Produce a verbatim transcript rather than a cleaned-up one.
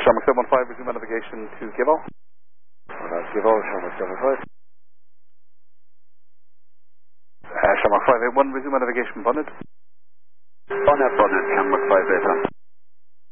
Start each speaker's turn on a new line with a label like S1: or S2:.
S1: Shamrock seven one five, resume navigation to Givell.
S2: Alright, Givell, Shamrock seven one five.
S1: Uh, Shamrock five eight one, resume navigation bonnet.
S2: Bonnet, bonnet, Shamrock five eight one.